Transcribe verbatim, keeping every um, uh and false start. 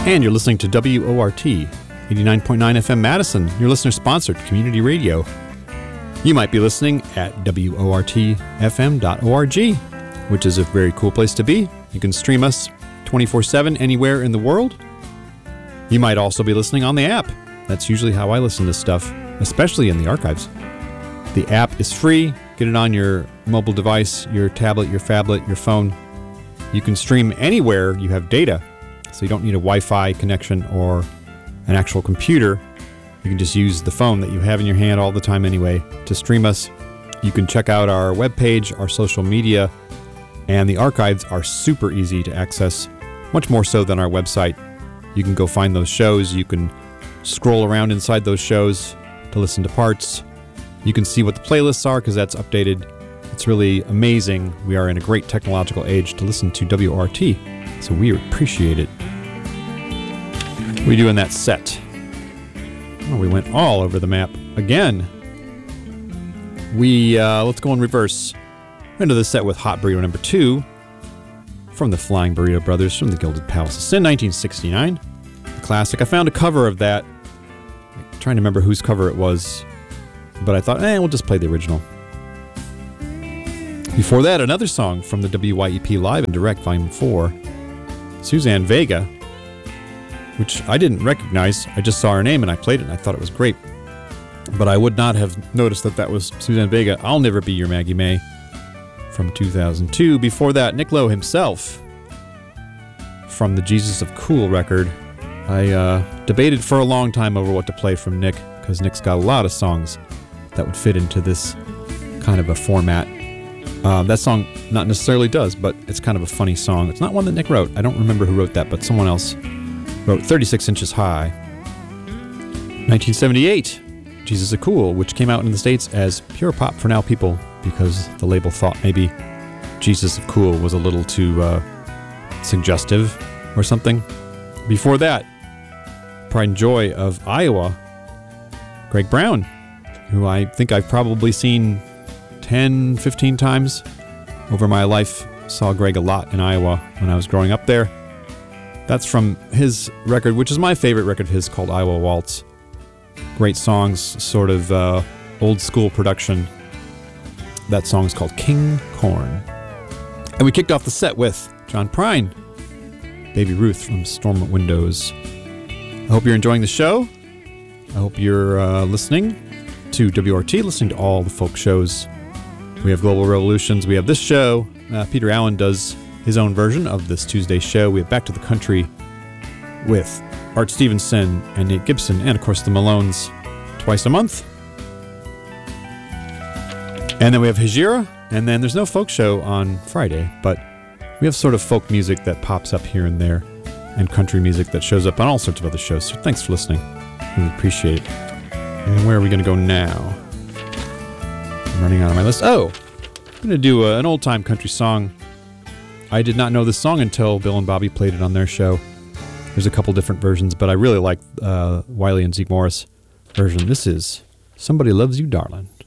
And you're listening to W O R T, eighty-nine point nine F M Madison, your listener-sponsored community radio. You might be listening at W O R T F M dot org, which is a very cool place to be. You can stream us twenty-four seven anywhere in the world. You might also be listening on the app. That's usually how I listen to stuff, especially in the archives. The app is free. Get it on your mobile device, your tablet, your phablet, your phone. You can stream anywhere you have data, so you don't need a Wi-Fi connection or an actual computer. You can just use the phone that you have in your hand all the time anyway to stream us. You can check out our webpage, our social media, and the archives are super easy to access, much more so than our website. You can go find those shows. You can scroll around inside those shows to listen to parts. You can see what the playlists are because that's updated. It's really amazing. We are in a great technological age to listen to W O R T, so we appreciate it. What do we do in that set? Oh, we went all over the map again. We, uh, let's go in reverse. Into the set with Hot Burrito number two from the Flying Burrito Brothers from the Gilded Palace of Sin, nineteen sixty-nine. A classic. I found a cover of that. I'm trying to remember whose cover it was, but I thought, eh, we'll just play the original. Before that, another song from the W Y E P Live and Direct Volume four, Suzanne Vega, which I didn't recognize. I just saw her name and I played it and I thought it was great. But I would not have noticed that that was Suzanne Vega. I'll Never Be Your Maggie May from two thousand two. Before that, Nick Lowe himself from the Jesus of Cool record. I uh, debated for a long time over what to play from Nick because Nick's got a lot of songs that would fit into this kind of a format. Uh, that song not necessarily does, but it's kind of a funny song. It's not one that Nick wrote. I don't remember who wrote that, but someone else wrote thirty-six Inches High. nineteen seventy-eight, Jesus is Cool, which came out in the States as Pure Pop for Now People because the label thought maybe Jesus of Cool was a little too uh, suggestive or something. Before that, Pride and Joy of Iowa, Greg Brown, who I think I've probably seen ten, fifteen times over my life. Saw Greg a lot in Iowa when I was growing up there. That's from his record, which is my favorite record of his, called Iowa Waltz. Great songs, sort of uh, old school production. That song is called King Corn. And we kicked off the set with John Prine, Baby Ruth from Storm Windows. I hope you're enjoying the show. I hope you're uh, listening to W R T, listening to all the folk shows. We have Global Revolutions. We have this show. Uh, Peter Allen does his own version of this Tuesday show. We have Back to the Country with Art Stevenson and Nate Gibson, and of course the Malones twice a month. And then we have Hejira, and then there's no folk show on Friday, but we have sort of folk music that pops up here and there, and country music that shows up on all sorts of other shows. So thanks for listening. Really appreciate it. And where are we going to go now? I'm running out of my list. Oh, I'm going to do a, an old-time country song. I did not know this song until Bill and Bobby played it on their show. There's a couple different versions, but I really like uh, Wiley and Zeke Morris version. This is Somebody Loves You, Darling.